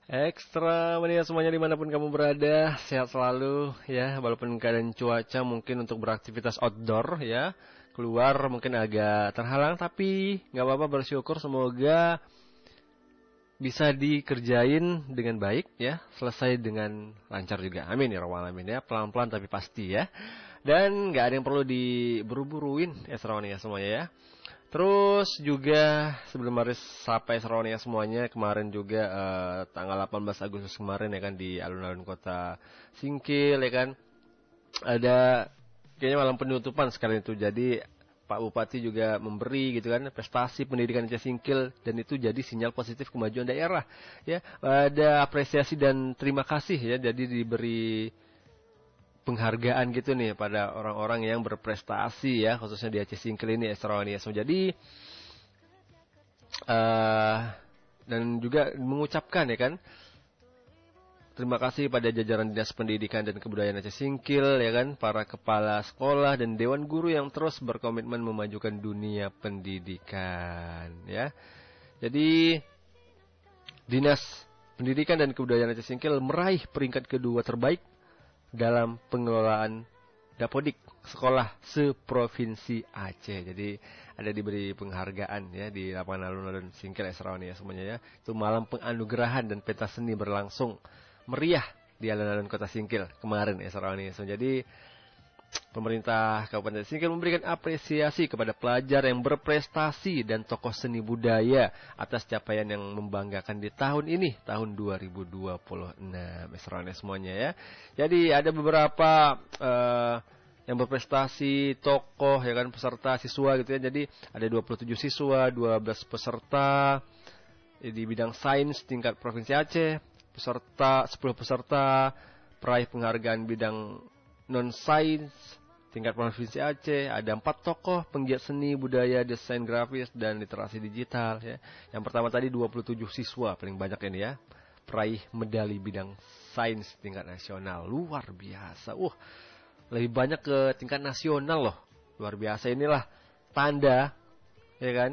Ekstra mania semuanya dimanapun kamu berada, sehat selalu ya, walaupun keadaan cuaca mungkin untuk beraktivitas outdoor ya, keluar mungkin agak terhalang, tapi nggak apa-apa, bersyukur, semoga bisa dikerjain dengan baik ya, selesai dengan lancar juga, amin ya rabbal alamin ya, pelan-pelan tapi pasti ya, dan nggak ada yang perlu diburu-buruin ya semuanya ya. Terus juga sebelum Maris sampai Seronia semuanya, kemarin juga tanggal 18 Agustus kemarin ya kan, di alun-alun kota Singkil ya kan, ada kayaknya malam penutupan sekali itu. Jadi Pak Bupati juga memberi gitu kan prestasi pendidikan Aceh Singkil, dan itu jadi sinyal positif kemajuan daerah ya. Ada apresiasi dan terima kasih ya, jadi diberi penghargaan gitu nih pada orang-orang yang berprestasi ya, khususnya di Aceh Singkil ini Esrawani. Jadi dan juga mengucapkan ya kan, terima kasih pada jajaran Dinas Pendidikan dan Kebudayaan Aceh Singkil ya kan, para kepala sekolah dan dewan guru yang terus berkomitmen memajukan dunia pendidikan ya. Jadi Dinas Pendidikan dan Kebudayaan Aceh Singkil meraih peringkat kedua terbaik dalam pengelolaan Dapodik sekolah seprovinsi Aceh. Jadi ada diberi penghargaan ya di lapangan alun-alun Singkil Esrawani ya semuanya ya. Itu malam penganugerahan dan pentas seni berlangsung meriah di alun-alun kota Singkil kemarin Esrawani. Jadi pemerintah Kabupaten Singkil memberikan apresiasi kepada pelajar yang berprestasi dan tokoh seni budaya atas capaian yang membanggakan di tahun ini, tahun 2026. Esrawani semuanya ya. Jadi ada beberapa yang berprestasi, tokoh ya kan, peserta, siswa gitu ya. Jadi ada 27 siswa, 12 peserta di bidang sains tingkat Provinsi Aceh, 10 peserta peraih penghargaan bidang non-sains tingkat Provinsi Aceh, ada 4 tokoh penggiat seni, budaya, desain grafis, dan literasi digital ya. Yang pertama tadi 27 siswa, paling banyak ini ya, peraih medali bidang sains tingkat nasional. Luar biasa. Lebih banyak ke tingkat nasional loh. Luar biasa, inilah tanda ya kan.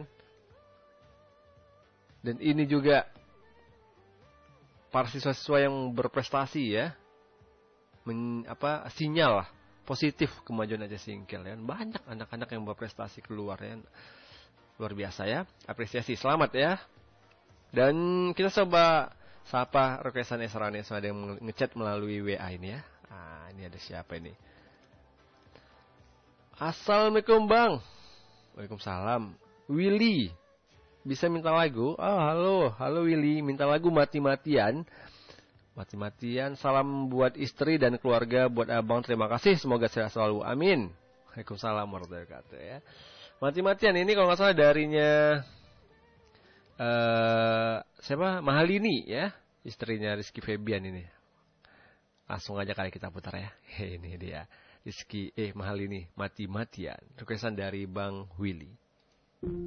Dan ini juga para siswa-siswa yang berprestasi ya, sinyal lah positif kemajuan Aceh Singkil ya. Banyak anak-anak yang berprestasi keluar ya. Luar biasa ya. Apresiasi, selamat ya. Dan kita coba sapa requestan Esrawani, ada yang ngechat melalui WA ini ya. Ini ada siapa ini? Assalamualaikum Bang. Waalaikumsalam. Willy, bisa minta lagu? Halo Willy, minta lagu mati-matian. Mati-matian, salam buat istri dan keluarga, buat abang, terima kasih, semoga sehat selalu, amin. Waalaikumsalam warahmatullahi wabarakatuh ya. Mati-matian ini kalau nggak salah darinya siapa? Mahalini ya, istrinya Rizky Febian ini. Langsung aja kali kita putar ya. Ini dia Rizky Mahalini, mati-matian, requestan dari Bang Willy.